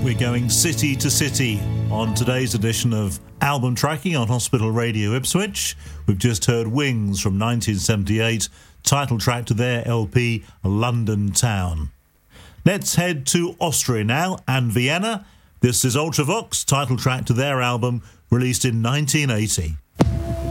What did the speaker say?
We're going city to city on today's edition of Album Tracking on Hospital Radio Ipswich. We've just heard Wings from 1978, title track to their LP London Town. Let's head to Austria now and Vienna. This is Ultravox, title track to their album released in 1980.